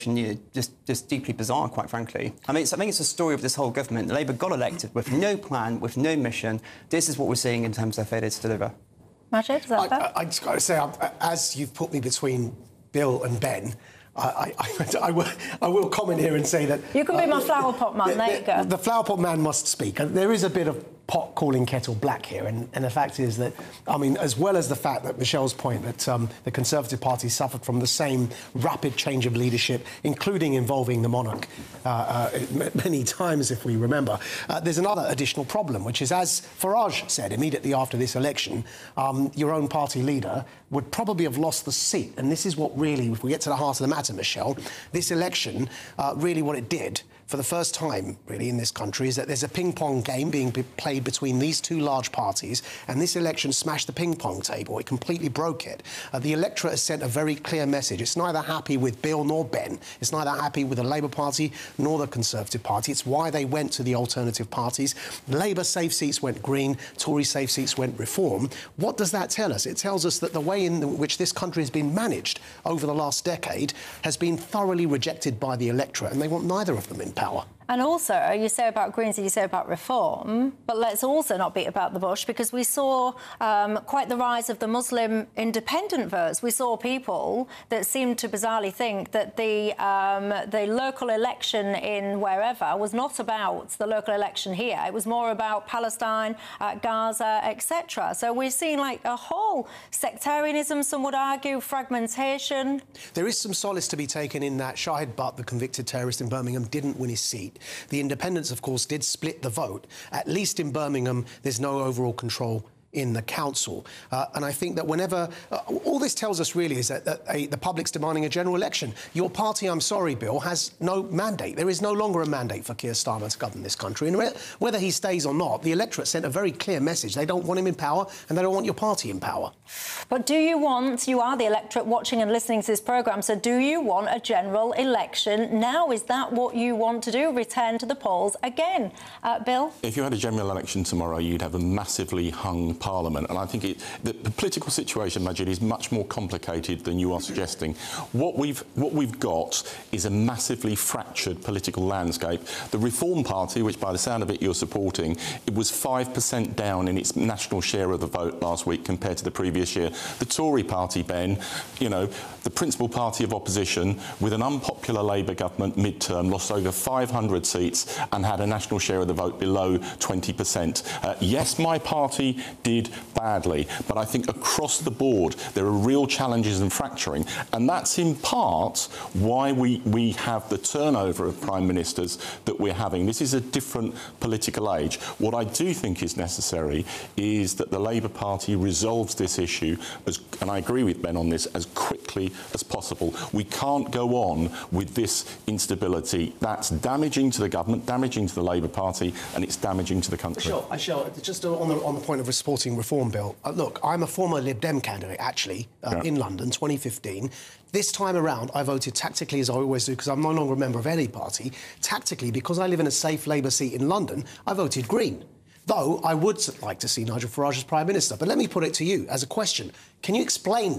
just deeply bizarre, quite frankly. I think it's a story of this whole government. Labour got elected with no plan, with no mission. This is what we're seeing in terms of their failure to deliver. Majid, is that fair? I just got to say, as you've put me between Bill and Ben, I will comment here and say that... You can be my flower pot man, there you go. The flower pot man must speak. There is a bit of pot calling kettle black here, and the fact is that, I mean, as well as the fact that Michelle's point that the Conservative Party suffered from the same rapid change of leadership, including involving the monarch many times, if we remember, there's another additional problem, which is, as Farage said immediately after this election, your own party leader would probably have lost the seat. And this is what really, if we get to the heart of the matter, Michelle, this election, really what it did for the first time, really, in this country, is that there's a ping-pong game being played between these two large parties, and this election smashed the ping-pong table. It completely broke it. The electorate has sent a very clear message. It's neither happy with Bill nor Ben. It's neither happy with the Labour Party nor the Conservative Party. It's why they went to the alternative parties. Labour safe seats went Green, Tory safe seats went Reform. What does that tell us? It tells us that the way in which this country has been managed over the last decade has been thoroughly rejected by the electorate, and they want neither of them in power. And also, you say about Greens and you say about Reform, but let's also not beat about the bush, because we saw quite the rise of the Muslim independent votes. We saw people that seemed to bizarrely think that the local election in wherever was not about the local election here. It was more about Palestine, Gaza, etc. So we've seen like a whole sectarianism, some would argue, fragmentation. There is some solace to be taken in that Shahid Butt, the convicted terrorist in Birmingham, didn't win his seat. The independents, of course, did split the vote. At least in Birmingham, there's no overall control in the council. And I think that whenever... all this tells us, really, is that the public's demanding a general election. Your party, I'm sorry, Bill, has no mandate. There is no longer a mandate for Keir Starmer to govern this country. And whether he stays or not, the electorate sent a very clear message. They don't want him in power, and they don't want your party in power. But do you want... You are the electorate watching and listening to this programme, so do you want a general election now? Is that what you want to do? Return to the polls again? Bill? If you had a general election tomorrow, you'd have a massively hung Parliament, and I think the political situation, Majid, is much more complicated than you are suggesting. What we've got is a massively fractured political landscape. The Reform Party, which by the sound of it you're supporting, it was 5% down in its national share of the vote last week compared to the previous year. The Tory Party, Ben, you know, the principal party of opposition, with an unpopular Labour government mid-term, lost over 500 seats and had a national share of the vote below 20%. Yes, my party did badly, but I think across the board there are real challenges and fracturing, and that's in part why we have the turnover of prime ministers that we're having. This is a different political age. What I do think is necessary is that the Labour Party resolves this issue, and I agree with Ben on this, as quickly as possible. We can't go on with this instability. That's damaging to the government, damaging to the Labour Party, and it's damaging to the country. Sure. Just on the point of supporting Reform Bill, look, I'm a former Lib Dem candidate, actually, in London, 2015. This time around, I voted tactically, as I always do, because I'm no longer a member of any party. Tactically, because I live in a safe Labour seat in London, I voted Green. Though I would like to see Nigel Farage as Prime Minister. But let me put it to you as a question. Can you explain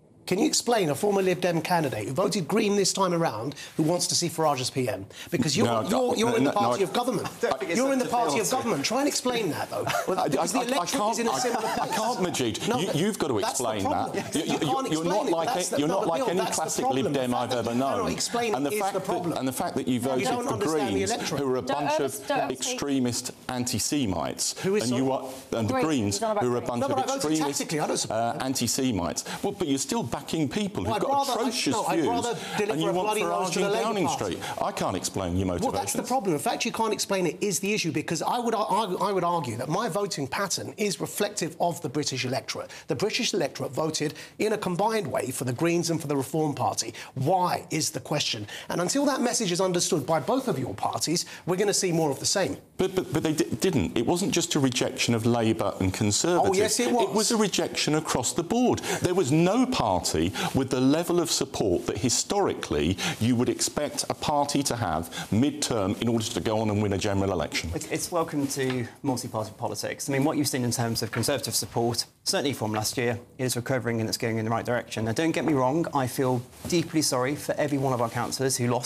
a former Lib Dem candidate who voted Green this time around who wants to see Farage as PM? Because you're in the party of government. You're in the party of government. Try and explain that, though. Because the electorate is in a similar place. I can't, Majid. No, you've got to explain that. You're not like any classic Lib Dem I've ever known. And the fact that you voted for Greens, who are a bunch of extremist anti-Semites, and the Greens, who are a bunch of extremist anti-Semites. Well, but you're still backing people who've got atrocious views, and you want Farage in Downing Street. I can't explain your motivations. Well, that's the problem. The fact you can't explain it is the issue, because I would argue that my voting pattern is reflective of the British electorate. The British electorate voted in a combined way for the Greens and for the Reform Party. Why is the question? And until that message is understood by both of your parties, we're going to see more of the same. But they didn't. It wasn't just a rejection of Labour and Conservatives. Oh, yes, it was. It was a rejection across the board. There was no party party with the level of support that historically you would expect a party to have mid-term in order to go on and win a general election. It's welcome to multi-party politics. I mean, what you've seen in terms of Conservative support, certainly from last year, is recovering and it's going in the right direction. Now, don't get me wrong, I feel deeply sorry for every one of our councillors who lost